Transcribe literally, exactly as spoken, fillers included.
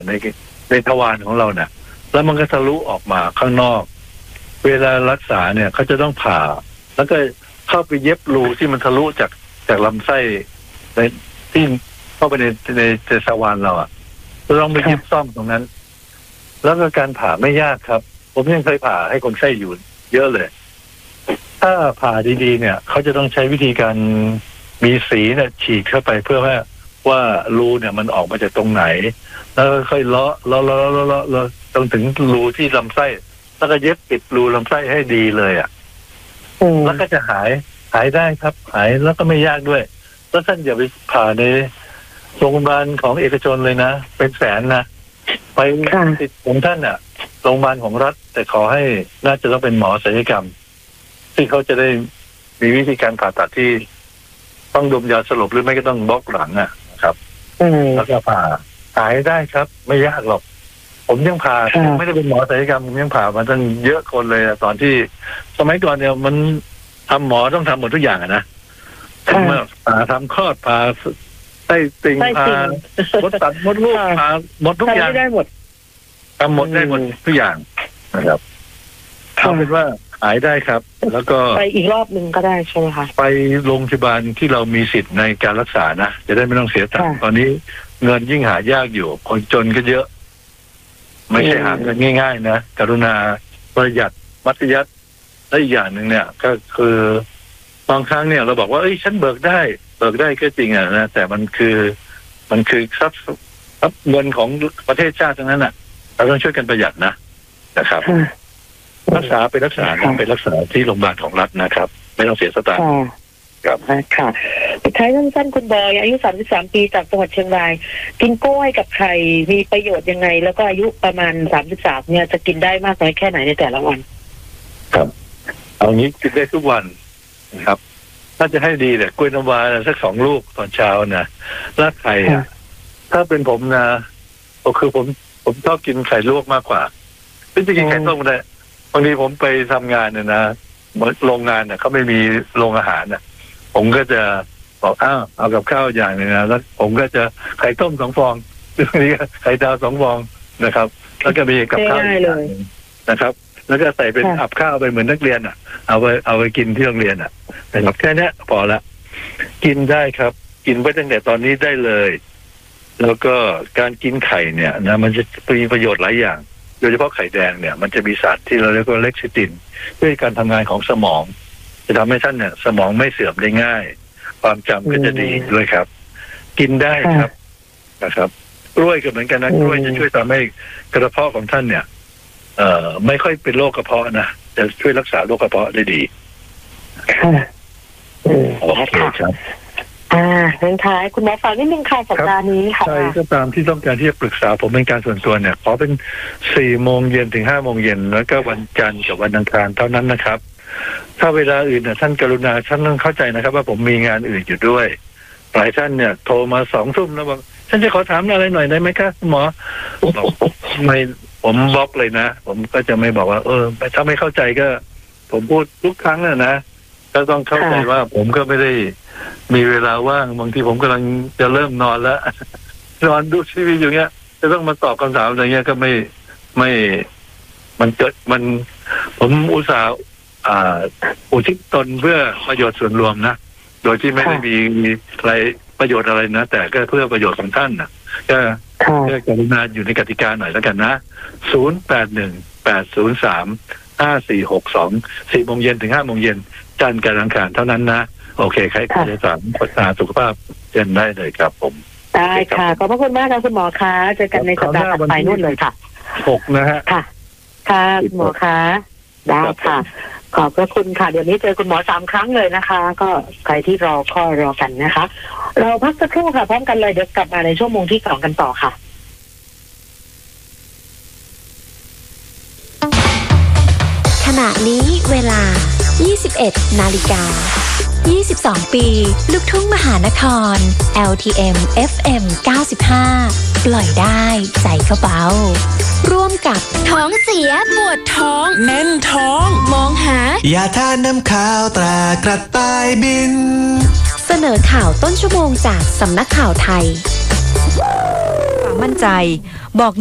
ในในทวารของเราเนี่ยแล้วมันก็ทะลุออกมาข้างนอกเวลารักษาเนี่ยเขาจะต้องผ่าแล้วก็เข้าไปเย็บรูที่มันทะลุจากจากลำไส้ในที่เข้าไปในในในทวารเราอ่ะจะต้องไปเย็บซ่อมตรงนั้นแล้วก็การผ่าไม่ยากครับผมยังเคยผ่าให้คนไข้อยู่เยอะเลยถ้าผ่าดีๆเนี่ยเขาจะต้องใช้วิธีการมีสีเนี่ยฉีดเข้าไปเพื่อว่าว่ารูเนี่ยมันออกมาจากตรงไหนแล้วค่อยเลาะเลาะเลาะเลาะเลาะเลาะจนถึงรูที่ลำไส้แล้วก็เย็บปิดรูลำไส้ให้ดีเลยอ่ะแล้วก็จะหายหายได้ครับหายแล้วก็ไม่ยากด้วยแล้วท่านอย่าไปผ่าในโรงพยาบาลของเอกชนเลยนะเป็นแสนนะไปติดของท่านอ่ะโรงพยาบาลของรัฐแต่ขอให้น่าจะต้องเป็นหมอศัลยกรรมที่เขาจะได้มีวิธีการผ่าตัดที่ต้องดมยาสลบหรือไม่ก็ต้องบล็อกหลังอ่ะครับแล้วก็ผ่าหายได้ครับไม่ยากหรอกผมยังผ่าผมไม่ได้เป็นหมอศัลยกรรมผมยังผ่ามาตั้งเยอะคนเลยตอนที่สมัยก่อนเนี่ยมันทำหมอต้องทำหมดทุกอย่างอะนะผ่าทำคลอดผ่าไส้ติ่งผ่ามดตัดมดลูกผ่าหมดทุกอย่างได้หมดทำหมดได้หมดทุกอย่างนะครับเอาเป็นว่าหายได้ครับแล้วก็ไปอีกรอบหนึ่งก็ได้ใช่ไหมคะไปโรงพยาบาลที่เรามีสิทธิ์ในการรักษานะจะได้ไม่ต้องเสียตังค์ตอนนี้เงินยิ่งหายากอยู่คนจนก็เยอะไม่ใช่หาเงินง่ายๆนะกรุณาประหยัดมัธยัสถ์และอีกอย่างหนึ่งเนี่ยก็คือบางครั้งเนี่ยเราบอกว่าเอ้ยฉันเบิกได้เบิกได้ก็จริงอ่ะนะแต่มันคือมันคือทรัพย์ทรัพย์เงินของประเทศชาติทั้งนั้นอ่ะเราต้องช่วยกันประหยัดนะนะครับรักษาไปรักษาไปรักษาที่โรงพยาบาลของรัฐนะครับไม่ต้องเสียสตางค์ครับค่ะสุดท้ายสั้นๆคุณบอยอายุสามสิบสามปีจากจังหวัดเชียงรายกินกล้วยกับไข่มีประโยชน์ยังไงแล้วก็อายุประมาณสามสิบสามเนี่ยจะกินได้มากน้อยแค่ไหนในแต่ละวันครับเอางี้กินได้ทุกวันนะครับถ้าจะให้ดีเนี่ยกล้วยน้ำว้าสักสองลูกตอนเช้านะแล้วไข่ถ้าเป็นผมนะก็คือผมผมชอบกินไข่ลวกมากกว่าไม่จะกินไข่ต้มเลยบางทีผมไปทำงานเนี่ยนะโรงงานเนี่ยเขาไม่มีโรงอาหารน่ะผมก็จะบอกอ้าวเอากับข้าวอย่างนึงนะแล้วผมก็จะไข่ต้มสองฟองหรือนี้ไข่ดาวสองฟองนะครับแล้วก็มีกับข้าวเลยนะครับแล้วก็ใส่เป็นอับข้าวไปเหมือนนักเรียนอ่ะเอาไปเอาไปกินที่โรงเรียนอ่ะนะครับแค่นี้พอละกินได้ครับกินไว้ตั้งแต่ตอนนี้ได้เลยแล้วก็การกินไข่เนี่ยนะมันจะมีประโยชน์หลายอย่างโดยเฉพาะไข่แดงเนี่ยมันจะมีสารที่เราเรียกว่าเลคซิตินด้วยการทำงานของสมองจะทำให้ท่านเนี่ยสมองไม่เสื่อมได้ง่ายความจำก็จะดีด้วยครับกินได้ครับนะครับกล้วยก็เหมือนกันนะกล้วยจะช่วยทำให้กระเพาะของท่านเนี่ยเอ่อไม่ค่อยเป็นโรคกระเพาะนะจะช่วยรักษาโรคกระเพาะได้ดีค่ะโอเคครับอ่าเรื่องท้ายคุณหมอฝากนิดนึงค่ะสัปดาห์นี้ค่ะใครก็ตามที่ต้องการที่จะปรึกษาผมเป็นการส่วนตัวเนี่ยขอเป็นสี่โมงเย็นถึงห้าโมงเย็นแล้วก็วันจันทร์กับวันอังคารเท่านั้นนะครับถ้าเวลาอื่นเนี่ยท่านกรุณาท่านต้องเข้าใจนะครับว่าผมมีงานอื่นอยู่ด้วยหลายท่านเนี่ยโทรมาสองทุ่มแล้วบอกฉันจะขอถามอะไรหน่อยได้ไหมครับหมอบอกไม่ผมบล็อกเลยนะผมก็จะไม่บอกว่าเออถ้าไม่เข้าใจก็ผมพูดทุกครั้งนะนะก็ต้องเข้าใจว่าผมก็ไม่ได้มีเวลาว่างบางทีผมกำลังจะเริ่มนอนแล้วนอนดูทีวีอยู่เงี้ยจะต้องมาตอบคำถามอะไรเงี้ยก็ไม่ไม่มันเกิดมันผมอุตส่าห์อ่าอุทิศตนเพื่อประโยชน์ส่วนรวมนะโดยที่ไม่ได้มีอะไรประโยชน์อะไรนะแต่ก็เพื่อประโยชน์ของท่านนะก็ก็กรุณาอยู่ในกติกาหน่อยแล้วกันนะศูนย์แปดหนึ่งแปดศูนย์สามห้าสี่หกสองสี่โมงเย็นถึงห้าโมงเย็นจันทร์กับอังคารเท่านั้นนะโอเคใครจะสามปัญหาสุขภาพเชิญได้เลยครับผมได้ค่ะขอบพระคุณมากค่ะคุณหมอคะเจอกันในสัปดาห์ถัดไปนู่นเลยค่ะหกนะฮะค่ะค่ะคุณหมอคะได้ค่ะขอบพระคุณค่ะเดี๋ยวนี้เจอคุณหมอสามครั้งเลยนะคะก็ใครที่รอก็รอกันนะคะเราพักสักครู่ค่ะพร้อมกันเลยเดี๋ยวกลับมาในชั่วโมงที่สองกันต่อค่ะขณะนี้เวลา ยี่สิบเอ็ดนาฬิกายี่สิบสอง ปีลูกทุ่งมหานคร แอล ที เอ็ม เอฟ เอ็ม เก้าสิบห้า ปล่อยได้ใจก็เบาร่วมกับท้องเสียปวดท้องแน่นท้องมองหายาทาน้ำขาวตรากระต่ายบินเสนอข่าวต้นชั่วโมงจากสำนักข่าวไทยความมั่นใจบอก